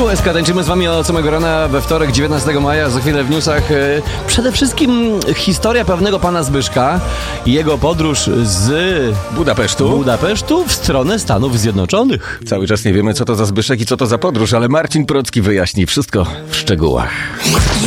Tu SK, tańczymy z wami od samego rana we wtorek 19 maja. Za chwilę w newsach przede wszystkim historia pewnego pana Zbyszka i jego podróż z Budapesztu w stronę Stanów Zjednoczonych. Cały czas nie wiemy, co to za Zbyszek i co to za podróż, ale Marcin Procki wyjaśni wszystko w szczegółach.